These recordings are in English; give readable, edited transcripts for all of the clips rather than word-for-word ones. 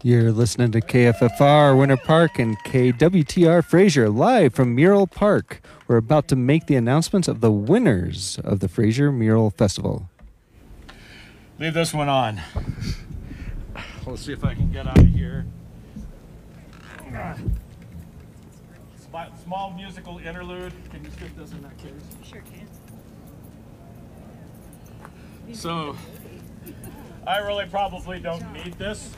You're listening to KFFR Winter Park and KWTR Fraser live from Mural Park. We're about to make the announcements of the winners of the Fraser Mural Festival. Leave this one on. Let's see if I can get out of here. Small musical interlude. Can you stick this in that case? Sure can. So, I really probably don't need this.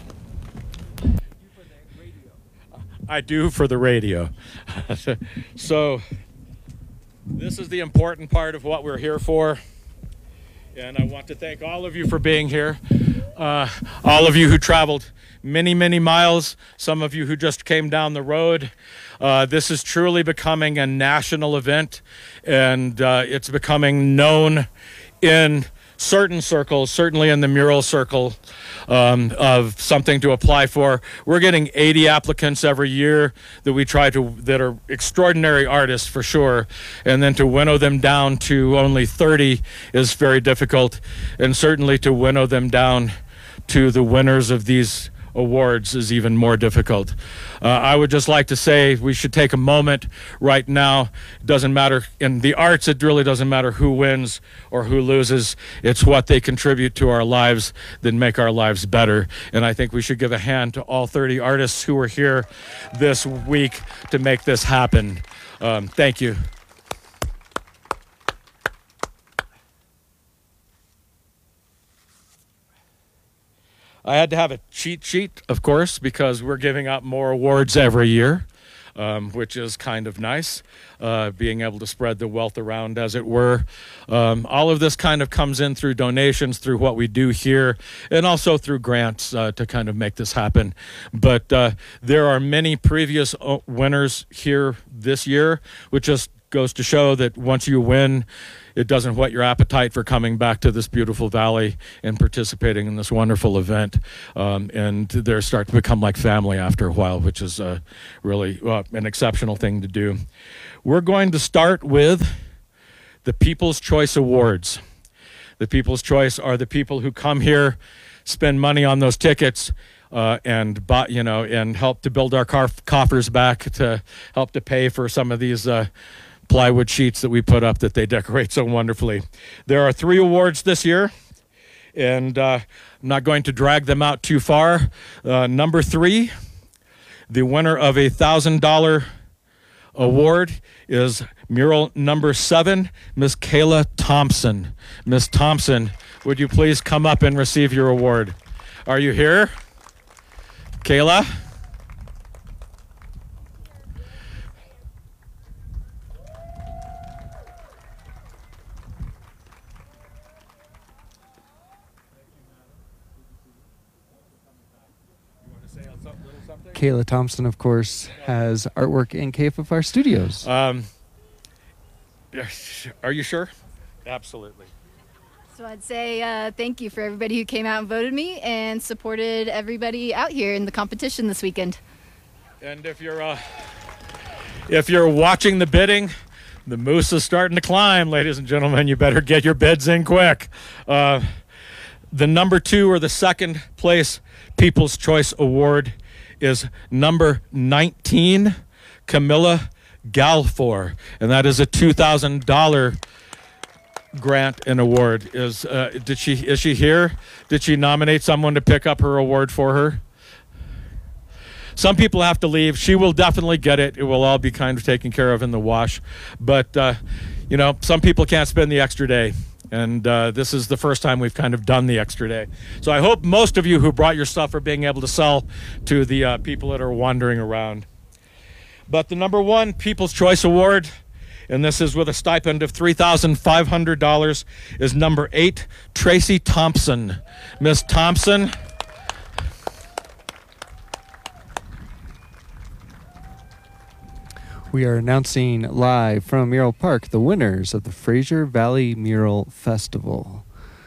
I do for the radio. So, this is the important part of what we're here for. And I want to thank all of you for being here. All of you who traveled many, many miles. Some of you who just came down the road. This is truly becoming a national event. And it's becoming known in certain circles, certainly in the mural circle, of something to apply for. We're getting 80 applicants every year that are extraordinary artists for sure, and then to winnow them down to only 30 is very difficult, and certainly to winnow them down to the winners of these awards is even more difficult. I would just like to say we should take a moment right now. It doesn't matter in the arts, it really doesn't matter who wins or who loses. It's what they contribute to our lives that make our lives better. And I think we should give a hand to all 30 artists who were here this week to make this happen. Thank you. I had to have a cheat sheet, of course, because we're giving out more awards every year, which is kind of nice, being able to spread the wealth around, as it were. All of this kind of comes in through donations, through what we do here, and also through grants to kind of make this happen. But there are many previous winners here this year, which just goes to show that once you win, it doesn't whet your appetite for coming back to this beautiful valley and participating in this wonderful event. And they start to become like family after a while, which is really an exceptional thing to do. We're going to start with the People's Choice Awards. The People's Choice are the people who come here, spend money on those tickets, and help to build our coffers back to help to pay for some of these plywood sheets that we put up that they decorate so wonderfully. There are 3 awards this year, and I'm not going to drag them out too far. Number 3, the winner of $1,000 award is mural number 7, Miss Kayla Thompson. Miss Thompson, would you please come up and receive your award? Are you here? Kayla? Kayla Thompson, of course, has artwork in KFFR Studios. Are you sure? Absolutely. So I'd say thank you for everybody who came out and voted me and supported everybody out here in the competition this weekend. And if you're watching the bidding, the moose is starting to climb, ladies and gentlemen. You better get your bids in quick. The number 2 or the second place People's Choice Award is number 19, Camilla Galfor, and that is a $2,000 grant and award. Is she here? Did she nominate someone to pick up her award for her? Some people have to leave. She will definitely get it. It will all be kind of taken care of in the wash. But some people can't spend the extra day. And this is the first time we've kind of done the extra day. So I hope most of you who brought your stuff are being able to sell to the people that are wandering around. But the number 1 People's Choice Award, and this is with a stipend of $3,500, is number 8, Tracy Thompson. Miss Thompson. We are announcing live from Mural Park the winners of the Fraser Valley Mural Festival.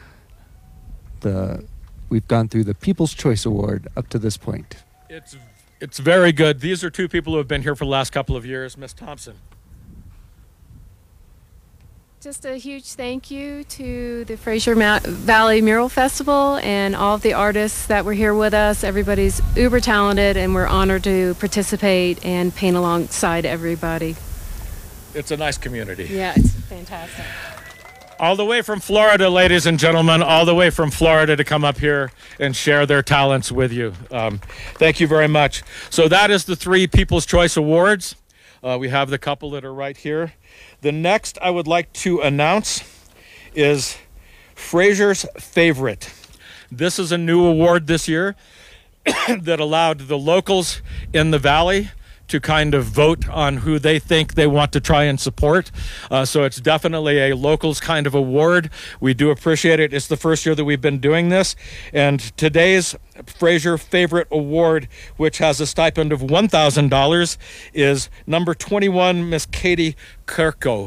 We've gone through the People's Choice Award up to this point. It's very good. These are 2 people who have been here for the last couple of years. Miss Thompson. Just a huge thank you to the Fraser Valley Mural Festival and all of the artists that were here with us. Everybody's uber talented, and we're honored to participate and paint alongside everybody. It's a nice community. Yeah, it's fantastic. All the way from Florida, ladies and gentlemen, all the way from Florida to come up here and share their talents with you. Thank you very much. So that is the 3 People's Choice Awards. We have the couple that are right here. The next I would like to announce is Fraser's Favorite. This is a new award this year that allowed the locals in the valley to kind of vote on who they think they want to try and support. So it's definitely a locals kind of award. We do appreciate it. It's the first year that we've been doing this. And today's Fraser Favorite Award, which has a stipend of $1,000, is number 21, Miss Katie Kirko.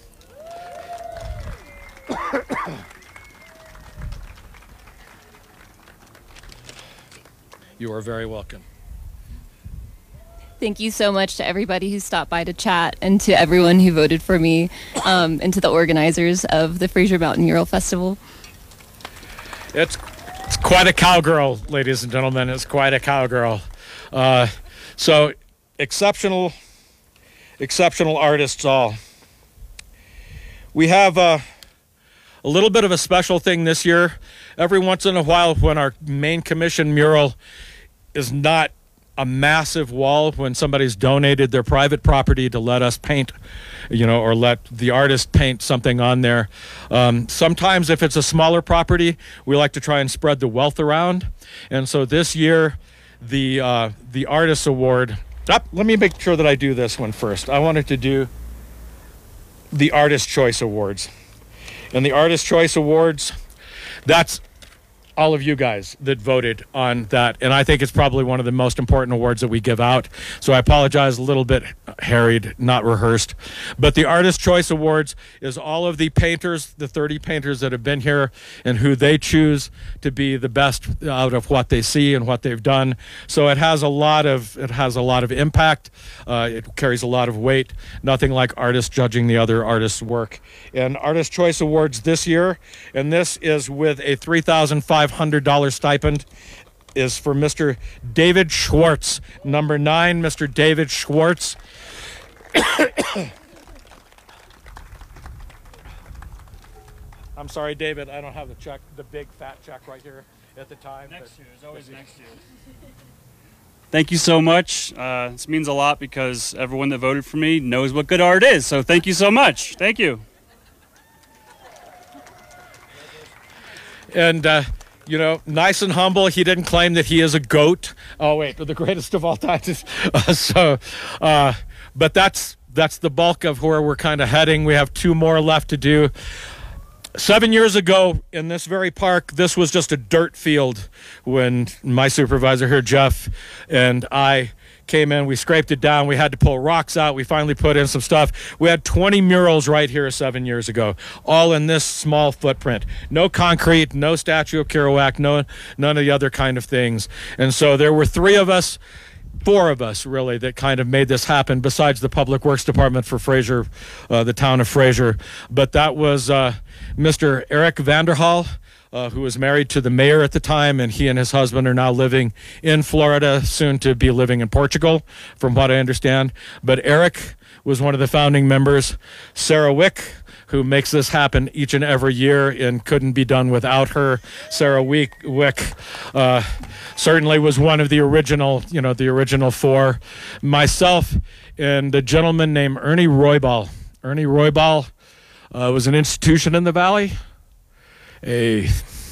You are very welcome. Thank you so much to everybody who stopped by to chat, and to everyone who voted for me, and to the organizers of the Fraser Mountain Mural Festival. It's quite a cowgirl, ladies and gentlemen. It's quite a cowgirl. So exceptional artists all. We have a little bit of a special thing this year. Every once in a while, when our main commission mural is not a massive wall, when somebody's donated their private property to let us paint, or let the artist paint something on there. Sometimes if it's a smaller property, we like to try and spread the wealth around. And so this year, the Artist Award, let me make sure that I do this one first. I wanted to do the Artist Choice Awards. And the Artist Choice Awards, that's all of you guys that voted on that. And I think it's probably one of the most important awards that we give out. So I apologize, a little bit harried, not rehearsed. But the Artist Choice Awards is all of the painters, the 30 painters that have been here, and who they choose to be the best out of what they see and what they've done. So it has a lot of impact. It carries a lot of weight. Nothing like artists judging the other artists' work. And Artist Choice Awards this year, and this is with a $3,500 stipend, is for Mr. David Schwartz. Number 9, Mr. David Schwartz. I'm sorry, David, I don't have the check, the big fat check right here at the time. Next year, there's always next year. Thank you so much. This means a lot because everyone that voted for me knows what good art is. So thank you so much. Thank you. And, nice and humble. He didn't claim that he is a goat. Oh, wait, the greatest of all time. But that's the bulk of where we're kind of heading. We have 2 more left to do. 7 years ago in this very park, this was just a dirt field when my supervisor here, Jeff, and I came in. We scraped it down. We had to pull rocks out. We finally put in some stuff. We had 20 murals right here 7 years ago, all in this small footprint. No concrete, no statue of Kerouac, none of the other kind of things. And so there were 4 of us really that kind of made this happen, besides the Public Works Department for Fraser, the town of Fraser. But that was Mr. Eric Vanderhall, who was married to the mayor at the time, and he and his husband are now living in Florida, soon to be living in Portugal, from what I understand. But Eric was one of the founding members. Sarah Wick, who makes this happen each and every year and couldn't be done without her. Sarah Wick certainly was one of the original, the original 4. Myself and a gentleman named Ernie Roybal. Ernie Roybal was an institution in the valley. A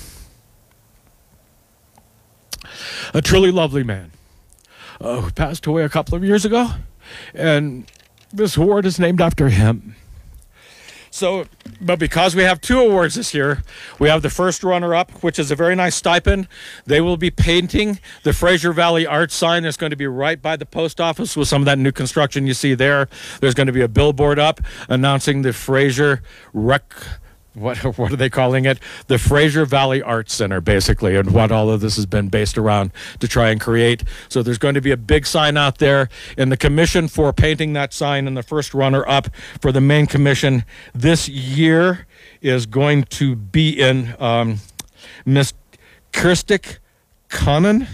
truly lovely man who passed away a couple of years ago, and this award is named after him. So, but because we have 2 awards this year, we have the first runner-up, which is a very nice stipend. They will be painting the Fraser Valley Art sign that's going to be right by the post office with some of that new construction you see there. There's going to be a billboard up announcing the Fraser what are they calling it? The Fraser Valley Arts Center, basically, and what all of this has been based around to try and create. So there's going to be a big sign out there, and the commission for painting that sign and the first runner-up for the main commission this year is going to be in Miss Kirsty Connon.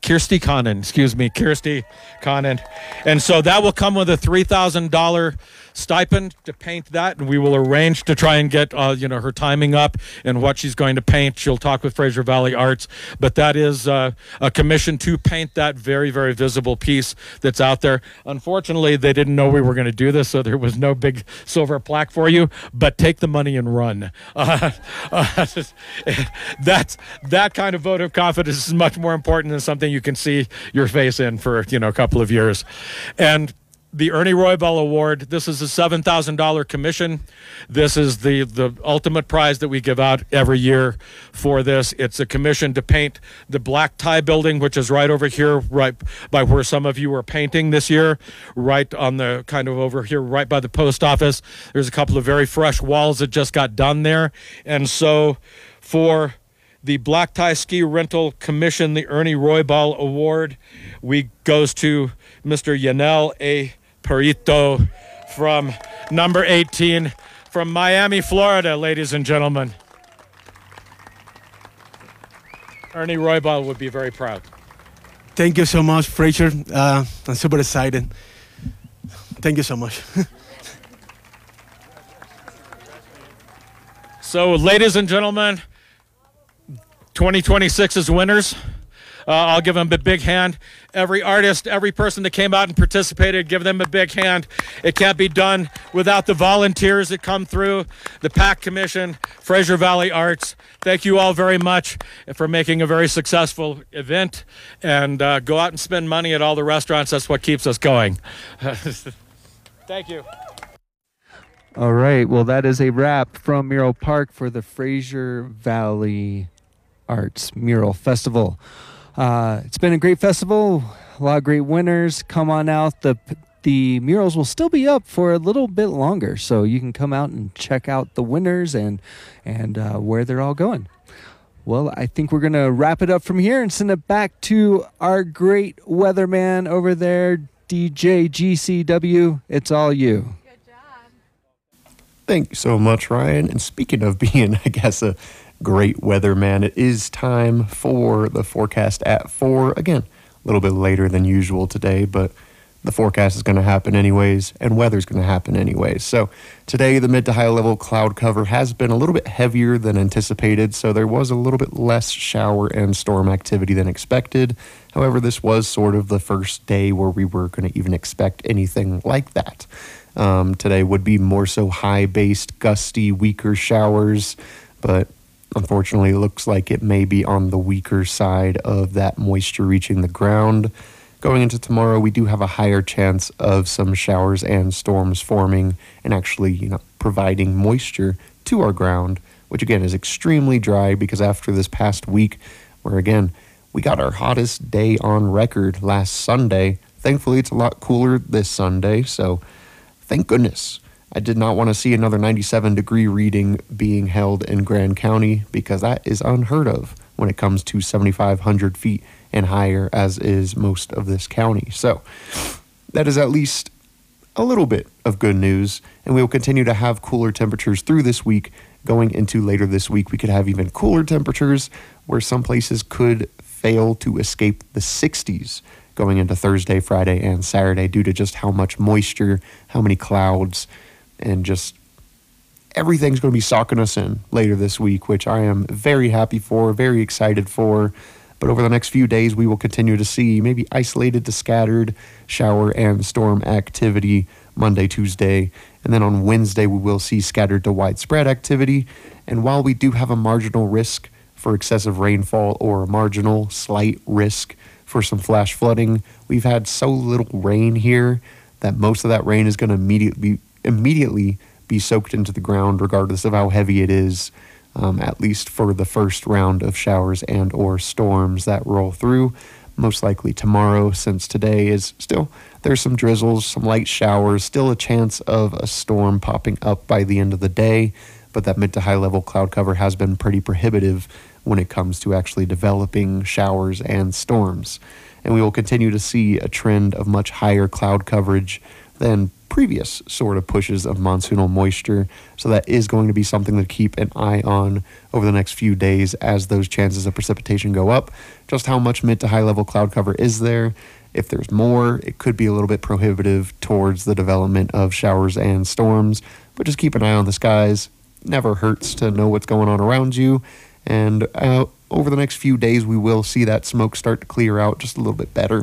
And so that will come with a $3,000 stipend to paint that, and we will arrange to try and get her timing up and what she's going to paint. She'll talk with Fraser Valley Arts, but that is a commission to paint that very, very visible piece that's out there. Unfortunately, they didn't know we were going to do this, so there was no big silver plaque for you, but take the money and run. That kind of vote of confidence is much more important than something you can see your face in for a couple of years. And the Ernie Roybal Award, this is a $7,000 commission. This is the ultimate prize that we give out every year for this. It's a commission to paint the Black Tie building, which is right over here, right by where some of you are painting this year, right on the kind of over here, right by the post office. There's a couple of very fresh walls that just got done there. And so for the Black Tie Ski Rental Commission, the Ernie Roybal Award, goes to Mr. Yanel A. Perito from number 18 from Miami, Florida, ladies and gentlemen. Ernie Roybal would be very proud. Thank you so much, Fraser. I'm super excited. Thank you so much. So, ladies and gentlemen, 2026's winners. I'll give them a big hand. Every artist, every person that came out and participated, give them a big hand. It can't be done without the volunteers that come through, the PAC Commission, Fraser Valley Arts. Thank you all very much for making a very successful event. And go out and spend money at all the restaurants. That's what keeps us going. Thank you. All right. Well, that is a wrap from Mural Park for the Fraser Valley Arts Mural Festival. It's been a great festival, a lot of great winners. Come on out. The murals will still be up for a little bit longer, so you can come out and check out the winners and where they're all going. Well, I think we're going to wrap it up from here and send it back to our great weatherman over there, DJ GCW. It's all you. Thank you so much, Ryan. And speaking of being, I guess, a great weatherman, it is time for the forecast at 4. Again, a little bit later than usual today, but the forecast is going to happen anyways, and weather's going to happen anyways. So today, the mid to high level cloud cover has been a little bit heavier than anticipated, so there was a little bit less shower and storm activity than expected. However, this was sort of the first day where we were going to even expect anything like that. Today would be more so high-based, gusty, weaker showers, but unfortunately, it looks like it may be on the weaker side of that moisture reaching the ground. Going into tomorrow, we do have a higher chance of some showers and storms forming and actually, providing moisture to our ground, which again is extremely dry because after this past week, where again, we got our hottest day on record last Sunday. Thankfully, it's a lot cooler this Sunday, so thank goodness. I did not want to see another 97-degree reading being held in Grand County because that is unheard of when it comes to 7,500 feet and higher, as is most of this county. So that is at least a little bit of good news, and we will continue to have cooler temperatures through this week. Going into later this week, we could have even cooler temperatures where some places could fail to escape the 60s going into Thursday, Friday, and Saturday due to just how much moisture, how many clouds, and just everything's going to be socking us in later this week, which I am very happy for, very excited for. But over the next few days, we will continue to see maybe isolated to scattered shower and storm activity Monday, Tuesday. And then on Wednesday, we will see scattered to widespread activity. And while we do have a marginal risk for excessive rainfall or a marginal slight risk for some flash flooding, we've had so little rain here that most of that rain is going to immediately be soaked into the ground regardless of how heavy it is, at least for the first round of showers and or storms that roll through, most likely tomorrow, since today is still, there's some drizzles, some light showers, still a chance of a storm popping up by the end of the day, but that mid to high level cloud cover has been pretty prohibitive when it comes to actually developing showers and storms. And we will continue to see a trend of much higher cloud coverage than previous sort of pushes of monsoonal moisture. So that is going to be something to keep an eye on over the next few days as those chances of precipitation go up. Just how much mid to high level cloud cover is there? If there's more, it could be a little bit prohibitive towards the development of showers and storms, but just keep an eye on the skies. Never hurts to know what's going on around you. And over the next few days, we will see that smoke start to clear out just a little bit better.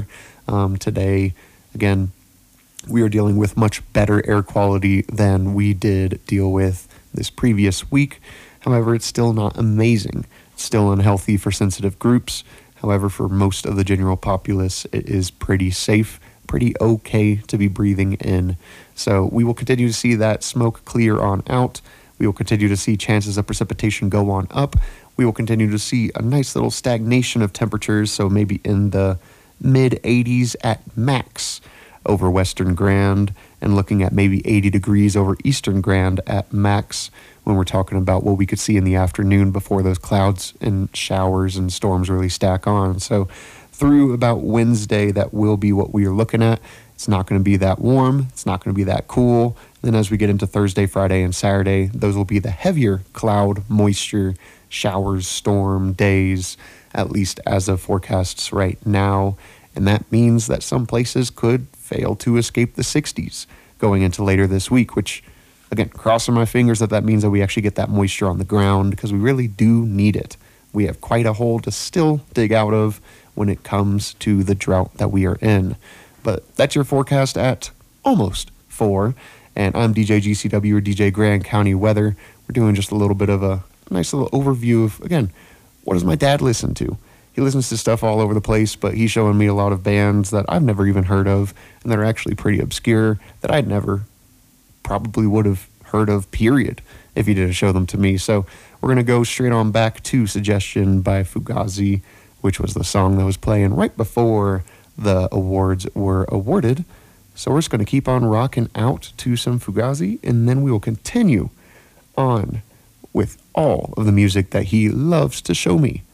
Today, again, we are dealing with much better air quality than we did deal with this previous week. However, it's still not amazing. It's still unhealthy for sensitive groups. However, for most of the general populace, it is pretty safe, pretty okay to be breathing in. So we will continue to see that smoke clear on out. We will continue to see chances of precipitation go on up. We will continue to see a nice little stagnation of temperatures, so maybe in the mid-80s at max over Western Grand, and looking at maybe 80 degrees over Eastern Grand at max when we're talking about what we could see in the afternoon before those clouds and showers and storms really stack on. So through about Wednesday, that will be what we are looking at. It's not going to be that warm. It's not going to be that cool. Then as we get into Thursday, Friday, and Saturday, those will be the heavier cloud, moisture, showers, storm days, at least as of forecasts right now. And that means that some places could fail to escape the 60s going into later this week, which, again, crossing my fingers that means that we actually get that moisture on the ground, because we really do need it. We have quite a hole to still dig out of when it comes to the drought that we are in. But that's your forecast at almost 4. And I'm DJ GCW, or DJ Grand County Weather. We're doing just a little bit of a nice little overview of, again, what does my dad listen to? He listens to stuff all over the place, but he's showing me a lot of bands that I've never even heard of and that are actually pretty obscure that I'd never probably would have heard of, period, if he didn't show them to me. So we're going to go straight on back to Suggestion by Fugazi, which was the song that was playing right before the awards were awarded. So we're just going to keep on rocking out to some Fugazi, and then we will continue on with all of the music that he loves to show me.